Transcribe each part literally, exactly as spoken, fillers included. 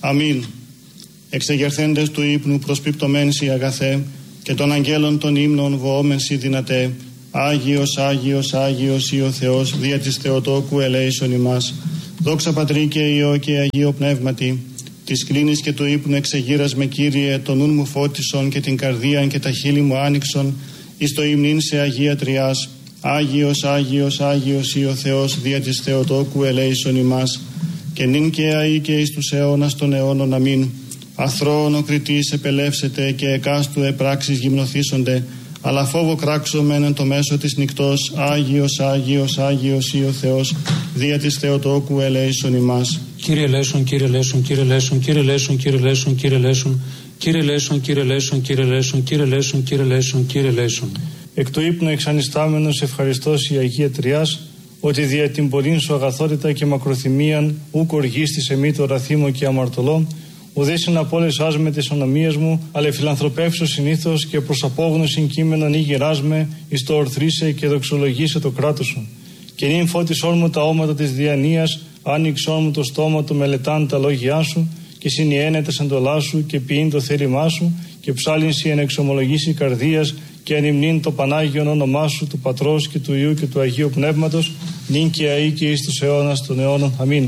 Αμήν. Εξεγερθέντες του ύπνου προσπιπτωμένσι αγαθέ και των αγγέλων των ύμνων βοόμενσι δυνατέ. Άγιος, Άγιος, Άγιος ή ο Θεός δια της Θεοτόκου ελέησον ημάς. Δόξα Πατρί και Υιό και Αγίο Πνεύματι. Της κλίνης και του ύπνου εξεγείρας με Κύριε, το νουν μου φώτισον και την καρδίαν και τα χείλη μου άνοιξον εις το υμνήν σε Αγία Τριάς. Άγιος, Άγιος, Άγιος ή ο Θεός δια της Θεοτόκου ελέησον ημάς. Και νυν και αεί και εις τους αιώνας των αιώνων. Αμήν. Αθρώον ο κριτής επελεύσετε και εκάστου επράξεις γυμνοθήσονται, αλλά φόβο κράξομεν εν το μέσο της νυκτός. Άγιος, Άγιος, Άγιος ή ο Θεός δια της Θεοτόκου ελέησον ημάς. Κύριε ελέησον, Κύριε ελέησον, Κύριε ελέησον, Κύριε ελέησον, Κύριε ελέησον, Κύριε ελέησον, Κύριε ελέησον, Κύριε ελέησον, Κύριε ελέησον, Κύριε ελέησον, Κύριε ελέησον, Κύριε ελέησον. Εκ του ύπνου εξανιστάμενος ευχαριστώς η Αγία Τριάς, ότι δια την πολλήν σου αγαθότητα και μακροθυμίαν ούκ οργίστης εμεί το ραθήμο και αμαρτωλό, ουδέσιν απόλεσάς με τις ονομίες μου, αλλά φιλανθρωπεύσω συνήθως και προς απόγνωσιν κείμενον ή γεράσμε, εις το ορθρίσε και δοξολογήσε το κράτος σου. Και νυν φώτισόν μου τα όματα της διανοίας, άνοιξόν μου το στόμα του μελετάν τα λόγια σου, και συνιένε τα σεντολά σου και ποιήν το θέλημά σου, και ψάλινσι εν εξομολογήσει καρδίας, και ανυμνήν το Πανάγιον όνομά σου, του Πατρός και του Υιού και του Αγίου Πνεύματος, νυν και αεί και εις τους αιώνας των αιώνων. Αμήν.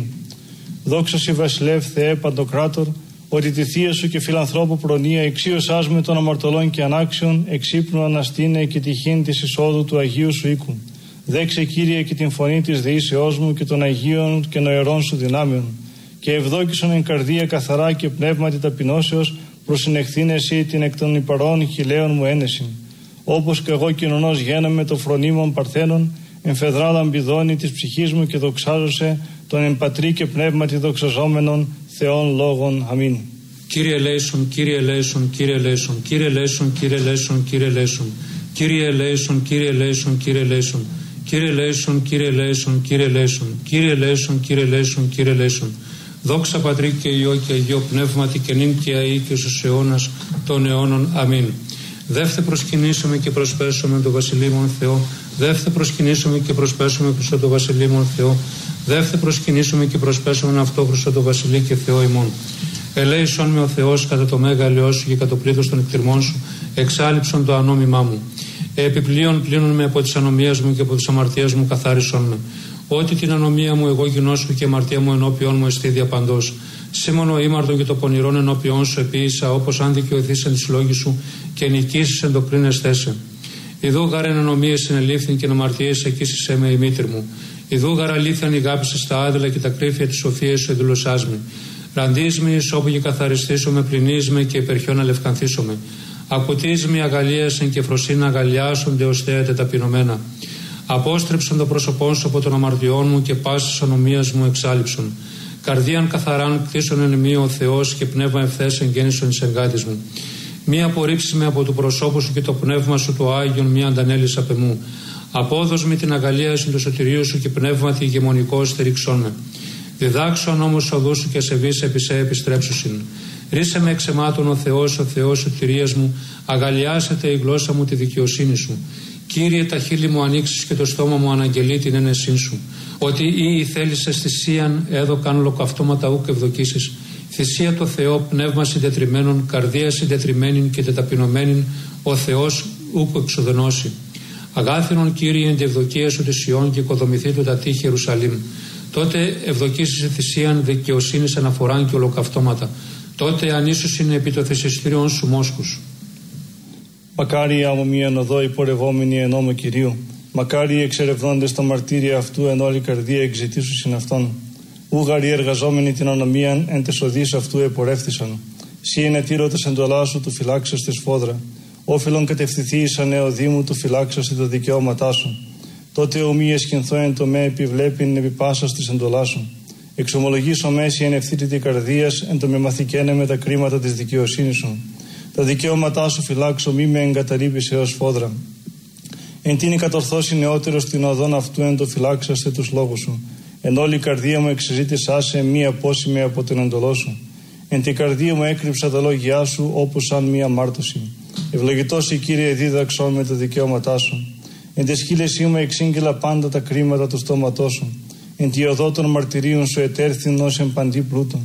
Δόξα σοι βασιλεύ Θεέ Παντοκράτορ, ότι τη θεία σου και φιλανθρώπου προνοία εξίωσάς με των αμαρτωλών και ανάξιων, εξύπνου αναστήνε και τυχήν της εισόδου του Αγίου σου οίκου. Δέξε Κύριε και την φωνή της δεήσεώς μου και των Αγίων και νοερών σου δυνάμεων. Και ευδόκησον εν καρδία καθαρά και πνεύματι ταπεινώσεως, προσυνεχθήν εσύ την εκ των υπαρών χιλέων μου ένεση. Όπως και εγώ κοινωνός γένομαι το φρονίμων παρθένων, εμφεδράδαν πηδώνει της ψυχής μου και δοξάζωσε τον εμπατρί και πνεύματι δοξαζόμενων Θεών λόγων. Αμήν. Κύριε ελέησον, Κύριε ελέησον, Κύριε ελέησον, Κύριε ελέησον, Κύριε ελέησον, Κύριε ελέησον, Κύριε ελέησον, Κύριε ελέησον, Κύριε ελέησον, Κύριε ελέησον, Κύριε ελέησον, Κύριε ελέησον, Κύριε ελέησον, Κύριε ελέησον, Κύριε ελέησον. Δόξα Πατρί και Υιό και Αγίο Πνεύματι και νυν και αεί και στους αιώνας των αιώνων. Αμήν. Δεύθε προσκυνήσαμε και προσπέσουμε το Βασιλείμον Θεό. Δεύθε προσκυνήσαμε και προσπέσουμε προς το Βασιλείμον Θεό. Δεύθε προσκυνήσαμε και προσπέσουμε αυτό προς το Βασιλεί και Θεό ημών. Ελέησον με ο Θεός κατά το μέγα ελαιό σου και κατά το πλήθος των εκτιρμών σου, εξάλειψον το ανόμημά μου. Επιπλέον πλύνουν με από τις ανομίες μου και από τις αμαρτίες μου καθάρισον με. Ότι την ανομία μου εγώ γινώσκω και η αμαρτία μου ενώπιον μου εστί διαπαντός. Σήμωνο ήμαρτον και το πονηρόν ενώπιον σου επίησα, όπως αν δικαιωθείς εν της λόγης σου και νικήσεις εν το κρίνεσθέ σε. Ιδού γαρ εν ανομίες συνελήφθην και εν αμαρτίες εκείσισέ με η μήτρη μου. Ιδού γαρ αλήθαν ηγάπησε στα άδειλα και τα κρύφια της σοφίας σου εδηλωσάς με. Ραντείς με εις όπου και καθαριστήσω με, πλυνείς με και υπερχιόν αλευκανθήσω με. Ακουτείς με αγαλίασεν και φροσίνα αγαλιάσονται ως θέατε ταπεινωμένα. Απόστρεψον το πρόσωπό σου από των αμαρτιών μου και πάσης ανομίας μου εξάλειψον. Καρδίαν καθαράν κτίσον εν μη ο Θεός και πνεύμα ευθέσεν γέννησον εις εγκάτης μου. Μη απορρίψεις με από του προσώπου σου και το πνεύμα σου το Άγιον μη αντανέλεις απ' εμού. Απόδος με την αγαλίαση του σωτηρίου σου και πνεύματι ηγεμονικό στηρίξον με. Διδάξον όμως οδού σου και σεβείς επί σε επιστρέψουσιν. Ρίσε με εξαιμάτων ο Θεός, ο Θεός σωτηρίας μου, αγαλιάσετε η γλώσσα μου τη δικαιοσύνη σου. Κύριε, τα χείλη μου ανοίξεις και το στόμα μου αναγγελεί την ένεσή σου. Ότι ή θέλησες θυσίαν έδωκαν ολοκαυτώματα ούκ ευδοκίσεις. Θυσία το Θεό, πνεύμα συντετριμένων, καρδία συντετριμένην και τεταπεινωμένην, ο Θεός ούκ εξοδενώσει. Αγάθινον Κύριε εν τη ευδοκία σου τη Σιών και οικοδομηθεί του τα τείχη Ιερουσαλήμ. Τότε ευδοκίσεις θυσίαν δικαιοσύνης αναφοράν και ολοκαυτώματα. Τότε ανίσως είναι επί το θυσιστήριον σου μόσχους. Μακάρι άμμο μίαν οδό υπορευόμενοι εν νόμο Κυρίου. Μακάρι εξερευνώντες τα μαρτύρια αυτού εν όλη καρδία εξητήσουσιν αυτόν. Ούγαροι εργαζόμενοι την ανομίαν εν τες οδείς αυτού επορεύθησαν. Σύ είναι τύρωτας εντολά σου του φυλάξας τη σφόδρα. Όφιλον κατευθυνθεί εις ανεωδή μου του φυλάξας τα δικαιώματά σου. Τότε ομοίε σκηνθώ εν το με επιβλέπειν επί πάσας της εντολά σου. Εξομολογήσω μέση εν ευθύτητη καρδίας εν το με μαθηκένε με τα κρίματα της δικαιοσύνης σου. Τα δικαιώματά σου φυλάξω μη με εγκαταλείπεις έως φόδρα. Εν τίνη κατορθώσει νεότερος την οδόν αυτού εν το φυλάξαστε τους λόγους σου. Εν όλη η καρδία μου εξεζήτησά σε μη απόσημη από την εντολό σου. Εν την καρδία μου έκρυψα τα λόγια σου όπως σαν μία μάρτωση. Ευλογητός η Κύριε δίδαξον με τα δικαιώματά σου. Εν τες χείλες μου εξήγγειλα πάντα τα κρίματα του στόματός σου. Εν τη οδό των μαρτυρίων σου ετέρθην ως εν παντή πλούτων.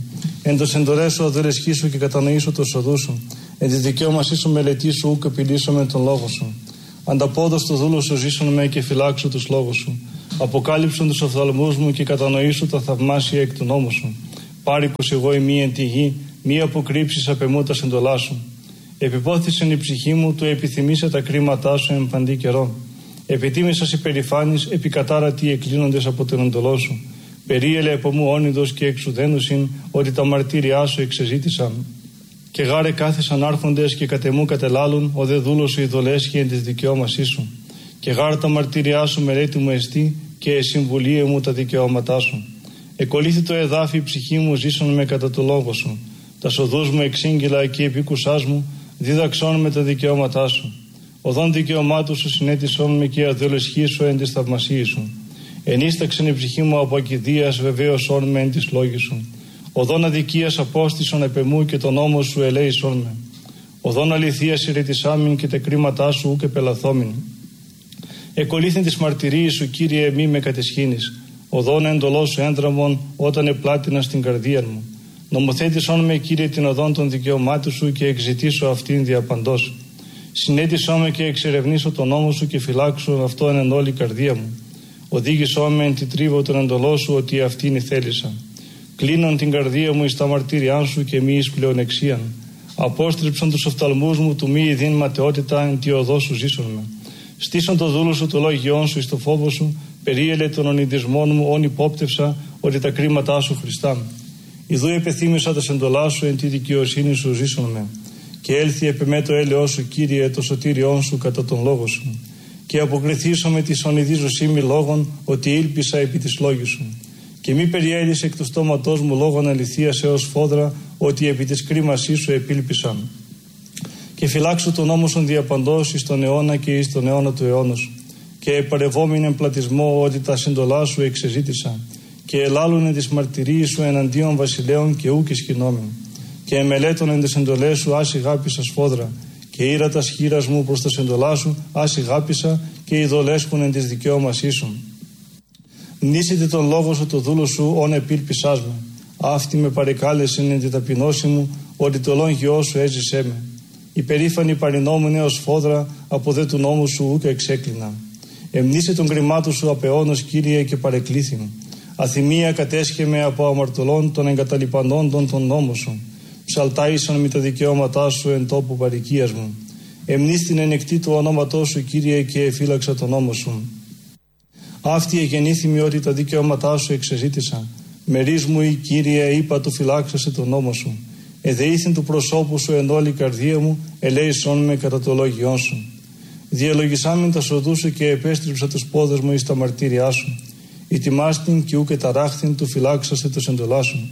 Εν τος εντολές σου αδελεσχίσου και κατανοήσω το οδού σου. Εν τη δικαίωμασή σου μελετήσου ουκ επιλύσω με τον λόγο σου. Ανταπόδος το δούλο σου ζήσουν με και φυλάξω τους λόγους σου. Αποκάλυψον τους οφθαλμούς μου και κατανοήσου τα θαυμάσια εκ του νόμου σου. Πάρικος εγώ ημί εν τη γη, μη αποκρύψεις απ' εμού τα εντολά σου. Επιπόθησεν η ψυχή μου, του επιθυμήσε τα κρίματά σου εν παντή καιρό. Επιτίμησας υπερηφάνης, επικατάρατοι εκκλίνοντες από τον εντολό σου. Περίελε από μου όνειδος και εξουδένουσιν, ότι τα μαρτύριά σου εξεζήτησαν. Και γάρε κάθισαν άρχοντες και κατεμού κατελάλουν, ο δε δούλος σου ειδολέσχει εν της δικαιώμασής σου. Και γάρε τα μαρτύριά σου μελέτη μου εστί, και εσυμβουλίε μου τα δικαιώματά σου. Εκολύθη το εδάφι η ψυχή μου, ζήσον με κατά το λόγο σου. Τα σοδούς μου εξήγγυλα και επίκουσάς μου, δίδαξόν με τα δικαιώματά σου. Οδόν δικαιωμάτου σου συνέτησόν με και αδελεσχή σου εν της θαυμασίας σου. Ενίσταξεν η ψυχή μου από ακηδίας, βεβαίωσόν με εν της λόγης σου. Οδόν αδικίας απόστησον επ' εμού και τον νόμο σου ελέησόν με. Οδόν αληθείας ηρετισάμιν και τα κρίματά σου ουκ επελαθόμην. Εκολύθην της μαρτυρίας σου, Κύριε, μη με κατεσχύνεις. Οδόν εντολό σου έντραμον όταν επλάτινα στην καρδία μου. Νομοθέτησόν με, Κύριε, την οδόν των δικαιωμάτων σου και εξητήσω αυτήν διαπαντός. Συνέτησό με και εξερευνήσω τον νόμο σου και φυλάξω αυτόν εν όλη η καρδία μου. Οδήγησό με εν τη τρίβο των εντολών σου, ότι αυτήν η θέλησα. Κλείνον την καρδία μου εις τα μαρτύριά σου και μη εις πλεονεξίαν. Απόστριψον τους οφθαλμούς μου του μη ειδήν ματαιότητα εν τη οδό σου ζήσον με. Στήσον το δούλο σου το λόγιόν σου εις το φόβο σου, περίελε των ονειδισμών μου όν υπόπτευσα, ότι τα κρίματά σου Χριστά. Ιδού επεθύμησα τα σεντολά σου εν τη δικαιοσύνη σου ζήσον με. Και έλθει επ' εμέ το έλεος σου, Κύριε, το σωτήριόν σου κατά τον λόγο σου. Και αποκριθήσω με τη ονειδίζωσή μη λόγων, ότι ήλπισα επί της λόγης σου. Και μη περιέλυσε εκ του στόματός μου λόγων αληθείας έως φόδρα, ότι επί της κρίμασής σου επήλπισαν. Και φυλάξω τον νόμο σου διαπαντός εις τον αιώνα και εις τον αιώνα του αιώνος. Και επαρευόμην εν πλατισμό, ότι τα συντολά σου εξεζήτησα. Και ελάλουνε τις μαρτυρίες σου εναντίον βασιλέων και ούκ ισχυνόμην. Και εμελέτων εν τες εντολές σου άσι γάπησα σφόδρα. Και ήρα τα σχήρας μου προς τα σεντολά σου άσι γάπησα και ειδολέσχουν εν της δικαιώμασής σου. Μνήσετε τον λόγο σου το δούλο σου όν επήλπισάς με. Αυτή με παρεκάλεσεν εν τη ταπεινώση μου, ότι το λόγιό σου έζησέ με. Υπερήφανη παρινόμουν έως φόδρα, από δε του νόμου σου ούκ εξέκλεινα. Εμνήσε τον κρυμάτου σου απεώνος, Κύριε, και παρεκλήθη. Αθυμία κατέσχε με από αμαρτωλών των εγκαταλειπανόντων των νόμων σου. Ψαλτάησαν με τα δικαιώματά σου εν τόπου παροικίας μου. Εμνείς την ενεκτή του ονόματός σου, Κύριε, και εφύλαξα τον νόμο σου. Αυτή εγεννήθημη ότι τα δικαιώματά σου εξεζήτησα. Μερίς μου η Κύριε, είπα του φυλάξασε τον νόμο σου. Εδεήθην του προσώπου σου εν όλη η καρδία μου, ελέησόν με κατά το λόγιόν σου. Διαλογισάμιν τα σοδού σου και επέστριψα τους πόδες μου εις τα μαρτύριά σου. Ητιμάστην και ούκε ταράχθην του φυλάξασε το εντολά σου.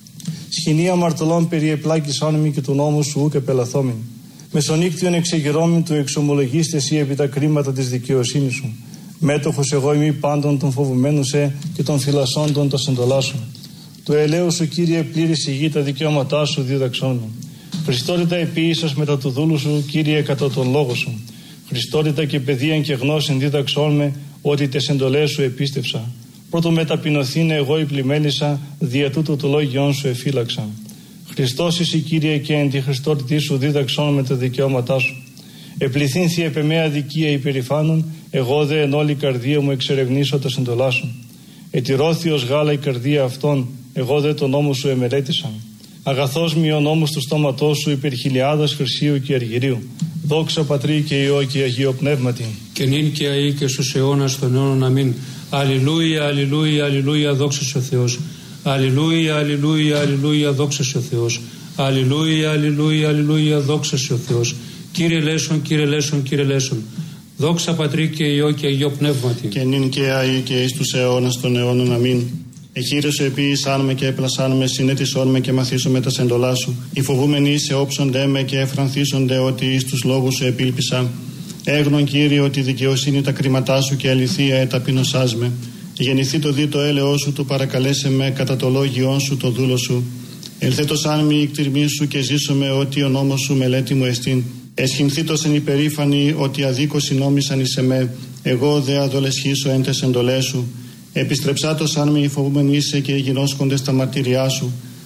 Σχοινή αμαρτωλών περιεπλάκησάν μη και του νόμου σου ούκε πελαθόμην. Μεσονύκτιον εξεγερώμην του εξομολογήστε εσύ επί τα κρίματα της δικαιοσύνης σου. Μέτοχος εγώ ημί πάντων των φοβουμένων σε και των φυλασσόντων τα σεντολά σου. Το ελέου σου, Κύριε, πλήρης η γη, τα δικαιώματά σου δίδαξόν μου. Χριστότητα επίησας μετά του δούλου σου, Κύριε, κατά τον λόγο σου. Χριστότητα και παιδείαν και γνώσιν δίδαξόν με, ότι τες εντολές σου επίστευσα. Πρώτο μεταπεινωθήνε εγώ η πλημέλισσα, δια τούτο το λόγιόν σου εφύλαξα. Χριστός εσύ, Κύριε, και εν τη Χριστότητή σου δίδαξόν με τα δικαιώματά σου. Επληθύνθη επ' εμέ αδικία υπερηφάνων, εγώ δε εν όλη καρδία μου εξερευνήσω τα σεντολά σου. Ετηρώθη ως γάλα η καρδία αυτών, εγώ δε τον νόμο σου εμελέτησα. Αγαθός μη ο νόμος του στόματός σου υπερ χιλιάδας χρυσίου και αργυρίου. Δόξα Πατρί και Υιό και Αγίο Πνεύματι. Και νυν και αεί και στους αιώνας των αιώνων. Αμήν. Αλληλούια, αλληλούια, αλληλούια, δόξα σε ο Θεός. Αλληλούια, αλληλούια, αλληλούια, δόξα σε ο Θεός. Αλληλούια, αλληλούια, αλληλούια, δόξα σε ο Θεός. Κύριε Λέσον, Κύριε Λέσον, Κύριε Λέσον. Δόξα Πατρί και Υιό και Αγίο Πνεύματι. Και νυν και αεί και εις τους αιώνας των αιώνων. Αμήν. Εχείρεσαι επίησάν με και έπλασάν με, συνέτησόν με και μαθήσομαι τα σεντολά σου. Οι φοβούμενοι σε όψονται με και εφρανθίσονται ότι εις τους λόγους σου επήλπισα. Έγνον, Κύριε, ότι δικαιοσύνη τα κρίματά σου και αληθεία εταπεινωσάς με. Γεννηθεί το δι το έλεος σου, το παρακαλέσε με κατά το λόγιόν σου το δούλο σου. Ελθέτος αν μη η κτηρμή σου και ζήσομαι ότι ο νόμος σου μελέτη μου εστίν. Εσχυνθήτως εν υπερήφανη ότι αδίκως συνόμισαν εις εμέ. Εγώ δε αδολεσχήσω εν τες εντολές σου. Επιστρεψάτος αν μη φοβούμενοι είσαι και γινώσκονται στα μαρτύριά σου.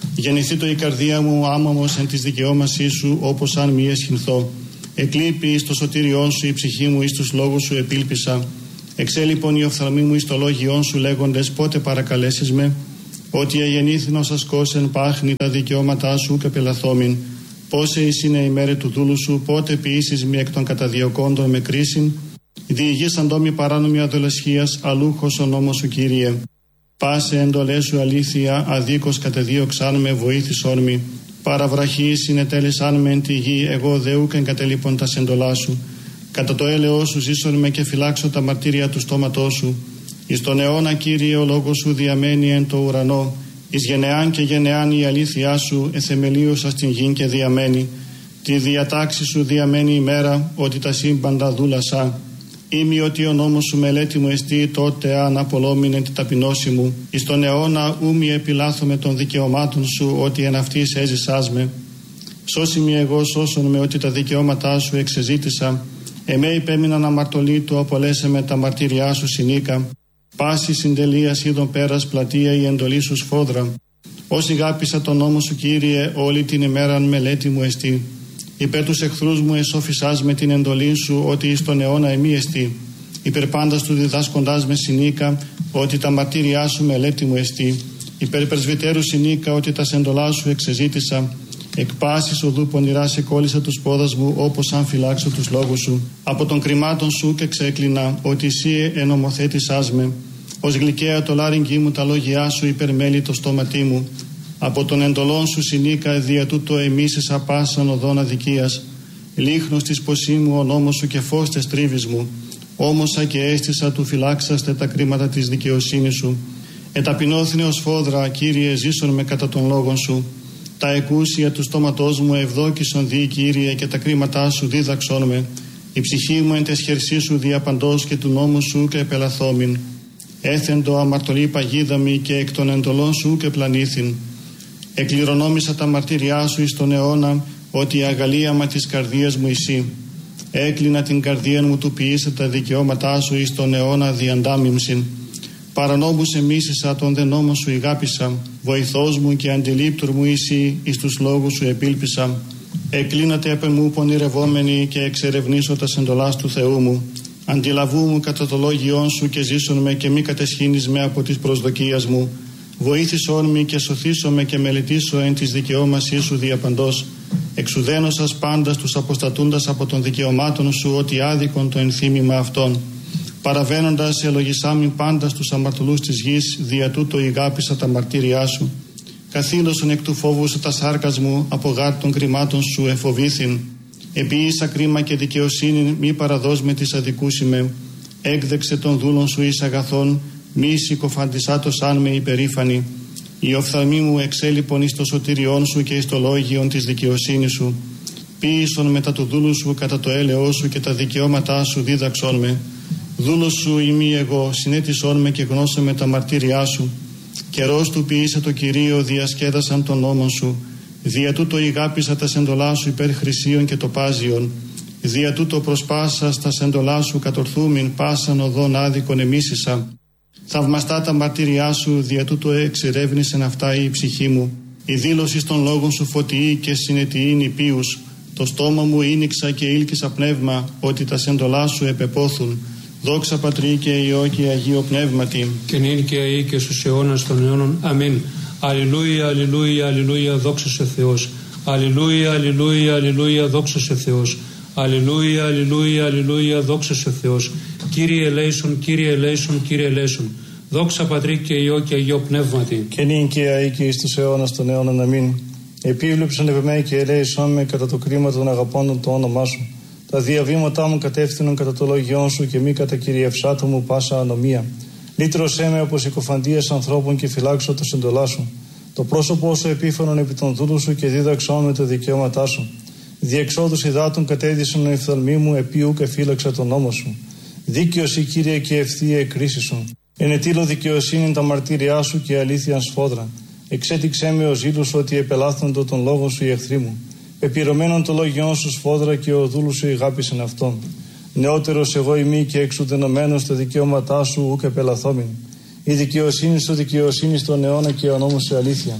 Γεννηθεί το η καρδία μου άμαμος εν της δικαιώμασής σου, όπως αν μη εσχυνθώ. Εκλείπει εις το σωτήριόν σου η ψυχή μου, εις τους λόγους σου επίλπισα. Εξέλιπον η οφθαλμή μου εις το λόγιόν σου, λέγοντες πότε παρακαλέσεις με. Ότι αγεννήθην ως ασκός εν πάχνη τα δικαιώματά σου και πελαθόμην. Πόσε εις είναι η μέρη του δούλου σου, πότε ποιήσεις μη εκ των καταδιωκόντων με κρίσιν. Διηγήσαν τόμοι παράνομη αδολεσχίας, αλούχος ο νόμος σου Κύριε. Πάσε εντολές σου αλήθεια, αδίκως κατεδίωξαν με βοήθησόν μη. Παραβραχή συνετέλεσαν με εν τη γη, εγώ δε ούκ εγκατέλειπον τα σεντολά σου. Κατά το έλεος σου ζήσον με και φυλάξω τα μαρτύρια του στόματός σου. Εις τον αιώνα Κύριε ο λόγος σου διαμένει εν το ουρανό. Εις γενεάν και γενεάν η αλήθειά σου εθεμελίωσα στην γη και διαμένει. Τη διατάξη σου διαμένει η μέρα, ότι τα σύμπαντα δούλασα. Ήμι ότι ο νόμος σου μελέτη μου εστί, τότε αν απολόμηνε την ταπεινώση μου. Εις τον αιώνα ούμι επιλάθομαι των δικαιωμάτων σου, ότι εν αυτής έζησάς με. Σώσι μη εγώ, σώσον με, ότι τα δικαιώματά σου εξεζήτησα. Εμέ υπέμειναν αμαρτωλή του, απολέσε με τα μαρτύριά σου συνήκα. Πάση συντελείας είδων πέρας πλατεία η εντολή σου σφόδρα. Όσοι γάπησα τον νόμο σου Κύριε, όλη την ημέραν μελέτη μου εστί. Υπέρ τους εχθρούς μου εσώφισάς με την εντολή σου, ότι εις τον αιώνα εμεί εστί. Υπέρ πάντας του διδάσκοντάς με συνήκα, ότι τα μαρτύριά σου μελέτη μου εστί. Υπέρ πρεσβυτέρου συνήκα, ότι τα σεντολά σου εξεζήτησα. Εκ πάσης οδού πονηρά σε κόλλησα τους πόδας μου, όπως αν φυλάξω τους λόγους σου. Από των κρυμάτων σου και ξέκλεινα, ότι εσύ ενομοθέτησάς με. Ως γλυκαία το λάρυγγι μου τα λόγια σου, υπερμέλει το στόματί μου. Από τον εντολών σου συνήκα, δια τούτο εμίσησα πάσαν οδόν αδικίας. Λίχνος της ποσή μου ο νόμος σου και φως τες τρίβης μου. Όμωσα και αίσθησα του φυλάξαστε τα κρίματα της δικαιοσύνης σου. Εταπεινώθηνε ως φόδρα, Κύριε, ζήσον με κατά των λόγων σου. Τα εκούσια του στόματός μου ευδόκησον δι, Κύριε, και τα κρίματά σου δίδαξόν με. Η ψυχή μου εν τες χερσί σου διαπαντός και του νόμου σου και επελαθόμην. Έθεντο αμαρτωλή παγίδα μη και εκ των εντολών σου και πλανήθην. Εκληρονόμησα τα μαρτύριά σου εις τον αιώνα, ότι η αγαλίαμα της καρδίας μου εσύ. Έκλεινα την καρδία μου του ποιήσα τα δικαιώματά σου εις τον αιώνα διαντάμιμσιν. Παρανόμους εμίσησα τον δε νόμο σου ηγάπησα. Βοηθός μου και αντιλήπτουρ μου εσύ, εις τους λόγους σου επίλπισα. Εκλίνατε απ' εμού πονηρευόμενοι και εξερευνήσω τα σεντολάς του Θεού μου. Αντιλαβού μου κατά το λόγιόν σου και ζήσον με και μη κατεσχύνεις με από της προσδοκίας μου. Βοήθησόν με και σωθήσον με και μελετήσω εν της δικαιώμασής σου διαπαντός. Εξουδένωσας πάντας τους αποστατούντας από των δικαιωμάτων σου, ότι άδικον το ενθύμημα αυτών. Παραβαίνοντας ελογισάμιν πάντας τους αμαρτωλούς της γης, δια τούτο ηγάπησα τα μαρτύριά σου. Καθήλωσον εκ του φόβου σου τα σάρκας μου, από γάρ των κρυμάτων σου εφοβήθην. Επίησα κρίμα και δικαιοσύνη, μη παραδός με της αδικούσιμε. Έκδεξε των δούλων σου εις αγαθών, μη συκοφαντισάτος αν με υπερήφανη. Η οφθαλμή μου εξέλιπον εις το σωτήριόν σου και εις το λόγιον της δικαιοσύνης σου. Ποίησον μετά του δούλου σου κατά το έλεό σου και τα δικαιώματά σου δίδαξόν με. Δούλος σου ημί εγώ, συνέτησόν με και γνώσε με τα μαρτύριά σου. Καιρός του ποιήσε το Κυρίο, διασκέδασαν τον νόμον σου. Δια τούτο ηγάπησα τα σεντολά σου υπέρ χρυσίων και τοπάζιων. Δια τούτο προσπάσα στα σεντολά σου κατορθούμην, πάσαν οδόν άδικον εμίσησα. Θαυμαστά τα μαρτύριά σου, δια τούτο εξερεύνησεν αυτά η ψυχή μου. Η δήλωση των λόγων σου φωτιή και συνετιήν υπείους. Το στόμα μου ίνιξα και ήλκησα πνεύμα, ότι τα σεντολά σου επεπόθουν. Δόξα Πατρί και Υιό και Αγίο Πνεύματι. Και νυν και αεί και στους αιώνας των αιώνων. Αμήν. Αλληλούια, αλληλούια, αλληλούια, δόξα σε Θεός. Αλληλούια, αλληλούια, αλληλούια, δόξα σε Θεός. Αλληλούια, αλληλούια, αλληλούια, δόξα σε Θεός. Κύριε ελέησον, Κύριε ελέησον, Κύριε ελέησον. Δόξα Πατρί και Υιό και Αγίο Πνεύματι. Και νυν και αεί και εις τους αιώνας των αιώνων. Αμήν. Επίβλεψον επ' εμέ και ελέησον με κατά το κρίμα των αγαπώντων το όνομά σου. Τα διαβήματά μου κατεύθυνον κατά το λόγιόν σου και μη κατά κυριευσάτο μου πάσα ανομία. Λύτρωσέ με από συκοφαντίες ανθρώπων και φυλάξω το συντολά σου. Το πρόσωπό σου επίφανον επί των δούλου σου και δίδαξόν με τα δικαιώματά σου. Διεξόδους υδάτων κατέδυσαν ο εφθαλμή μου, επίου και φύλαξα τον νόμο σου. Δίκαιος η Κύριε και ευθεία η κρίση σου. Ενετήλω δικαιοσύνη τα μαρτύριά σου και αλήθειαν σφόδρα. Εξέτηξέ με ο ζήλος ότι επελάθοντο τον λόγο σου οι εχθροί μου. Πεπυρωμένον το λόγιόν σου σφόδρα και ο δούλου σου ηγάπησεν αυτόν. Νεότερος εγώ ημί και εξουδενωμένος τα δικαιώματά σου ούκ επελαθόμην. Η δικαιοσύνη σου δικαιοσύνη στον αιώνα και ο νόμος σου αλήθεια.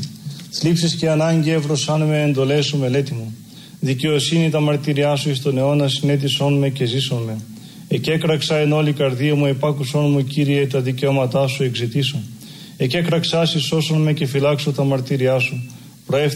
Θλίψεις και ανάγκη εύρωσάν με εντολές σου μελέτη μου. Δικαιοσύνη τα μαρτυριά σου εις τον αιώνα συνέτησόν με και ζήσον με. Εκέκραξα εν όλη καρδία μου, επάκουσόν μου Κύριε τα δικαιώματά σου εξητήσω. Εκέκραξάς εις σώσον με και φυλάξω τα μαρτυριά σου.